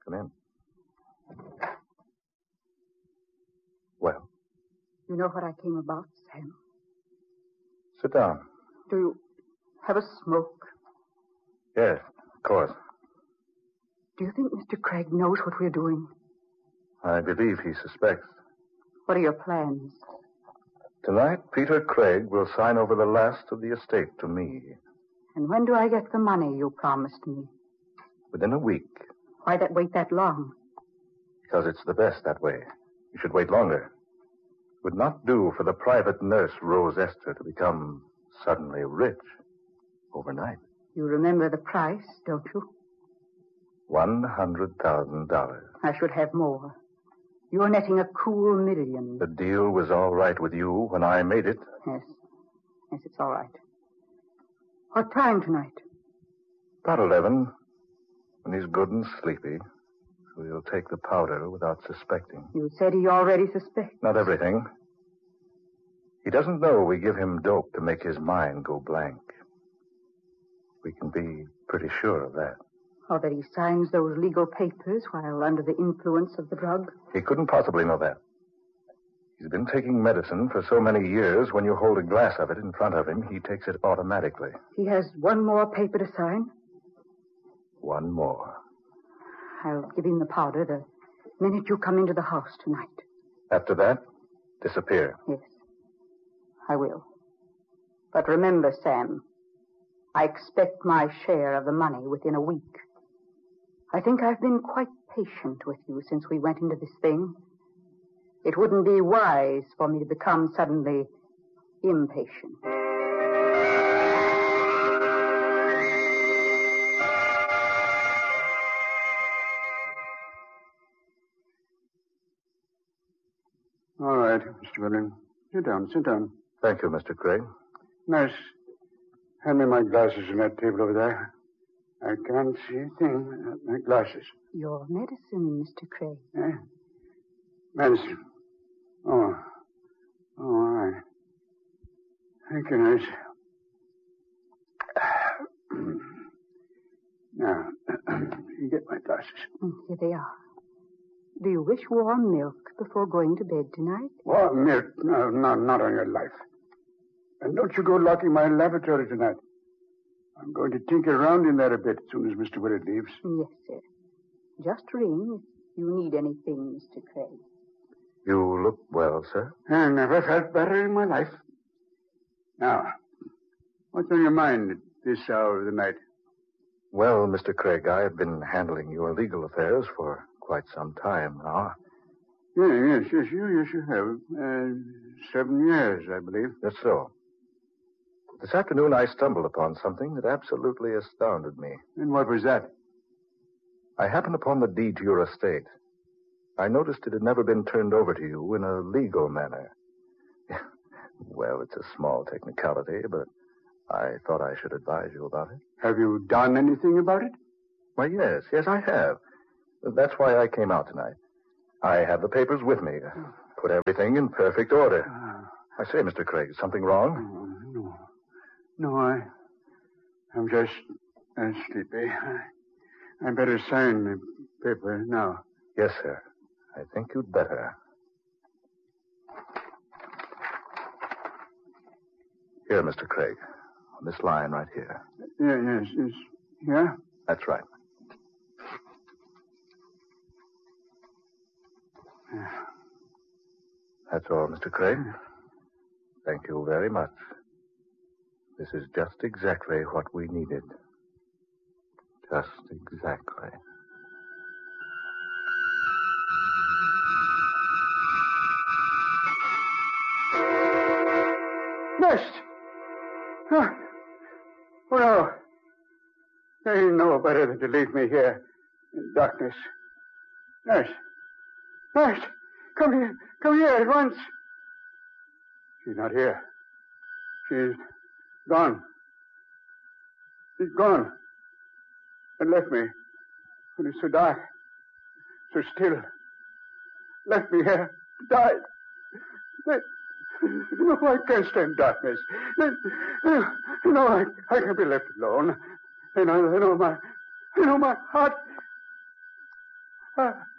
Come in. Well? You know what I came about, Sam? Sit down. Do you have a smoke? Yes, of course. Do you think Mr. Craig knows what we're doing? I believe he suspects. What are your plans? Tonight, Peter Craig will sign over the last of the estate to me. And when do I get the money you promised me? Within a week. Why wait that long? Because it's the best that way. You should wait longer. It would not do for the private nurse, Rose Esther, to become suddenly rich overnight. You remember the price, don't you? $100,000. I should have more. You're netting a cool $1 million. The deal was all right with you when I made it. Yes. Yes, it's all right. What time tonight? About 11. When he's good and sleepy. So he'll take the powder without suspecting. You said he already suspects. Not everything. He doesn't know we give him dope to make his mind go blank. We can be pretty sure of that. Or that he signs those legal papers while under the influence of the drug? He couldn't possibly know that. He's been taking medicine for so many years. When you hold a glass of it in front of him, he takes it automatically. He has one more paper to sign? One more. I'll give him the powder the minute you come into the house tonight. After that, disappear. Yes, I will. But remember, Sam, I expect my share of the money within a week. I think I've been quite patient with you since we went into this thing. It wouldn't be wise for me to become suddenly impatient. All right, Mr. William. Sit down. Thank you, Mr. Craig. Nurse, hand me my glasses on that table over there. I can't see a thing without my glasses. Your medicine, Mr. Craig. Eh? Medicine. Oh, all right. Thank you, nurse. Now, you get my glasses. Here they are. Do you wish warm milk before going to bed tonight? Warm milk? No, not on your life. And don't you go locking my laboratory tonight. I'm going to tinker around in there a bit as soon as Mr. Willard leaves. Yes, sir. Just ring if you need anything, Mr. Craig. You look well, sir. I never felt better in my life. Now, what's on your mind at this hour of the night? Well, Mr. Craig, I have been handling your legal affairs for quite some time now. Yes, you have. 7 years, I believe. That's so. This afternoon, I stumbled upon something that absolutely astounded me. And what was that? I happened upon the deed to your estate. I noticed it had never been turned over to you in a legal manner. Well, it's a small technicality, but I thought I should advise you about it. Have you done anything about it? Why, yes, I have. That's why I came out tonight. I have the papers with me. Put everything in perfect order. I say, Mr. Craig, is something wrong? No, I'm just sleepy. I better sign the paper now. Yes, sir. I think you'd better. Here, Mr. Craig. On this line right here. Yes. Here? That's right. That's all, Mr. Craig. Thank you very much. This is just exactly what we needed. Just exactly. Nurse! Oh, no. They know better than to leave me here in darkness. Nurse! Come here at once. She's not here. She's gone. She's gone. And left me when it's so dark, so still. Left me here to die. No, I can't stand darkness. No, I can't be left alone. I know my heart. Ah.